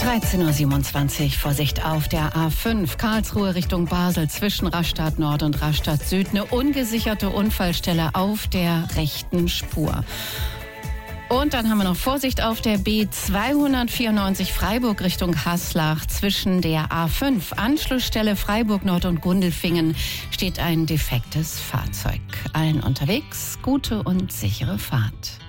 13:27 Uhr. Vorsicht auf der A5 Karlsruhe Richtung Basel zwischen Rastatt Nord und Rastatt Süd. Eine ungesicherte Unfallstelle auf der rechten Spur. Und dann haben wir noch Vorsicht auf der B294 Freiburg Richtung Haslach. Zwischen der A5 Anschlussstelle Freiburg Nord und Gundelfingen steht ein defektes Fahrzeug. Allen unterwegs gute und sichere Fahrt.